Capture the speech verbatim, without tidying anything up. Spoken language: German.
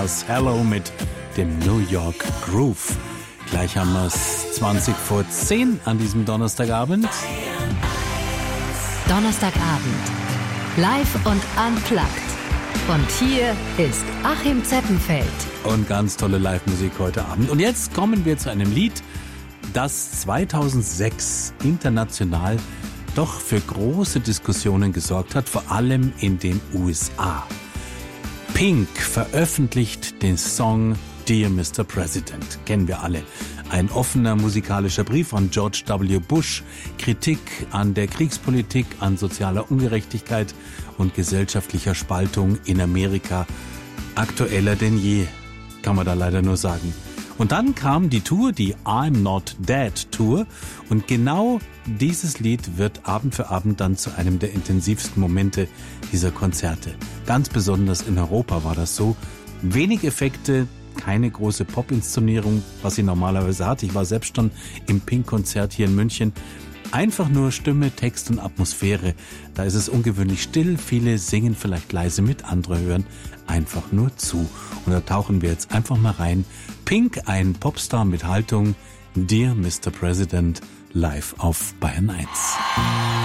Das Hello mit dem New York Groove. Gleich haben wir es zwanzig vor zehn an diesem Donnerstagabend. Donnerstagabend. Live und unplugged. Und hier ist Achim Zeppenfeld. Und ganz tolle Live-Musik heute Abend. Und jetzt kommen wir zu einem Lied, das zweitausendsechs international doch für große Diskussionen gesorgt hat, vor allem in den U S A. Pink veröffentlicht den Song Dear Mister President. Kennen wir alle. Ein offener musikalischer Brief von George W. Bush, Kritik an der Kriegspolitik, an sozialer Ungerechtigkeit und gesellschaftlicher Spaltung in Amerika. Aktueller denn je, kann man da leider nur sagen. Und dann kam die Tour, die I'm Not Dead Tour, und genau dieses Lied wird Abend für Abend dann zu einem der intensivsten Momente dieser Konzerte. Ganz besonders in Europa war das so. Wenig Effekte, keine große Pop-Inszenierung, was sie normalerweise hat. Ich war selbst schon im Pink-Konzert hier in München. Einfach nur Stimme, Text und Atmosphäre. Da ist es ungewöhnlich still. Viele singen vielleicht leise mit, andere hören einfach nur zu. Und da tauchen wir jetzt einfach mal rein. Pink, ein Popstar mit Haltung. Dear Mister President, live auf Bayern eins.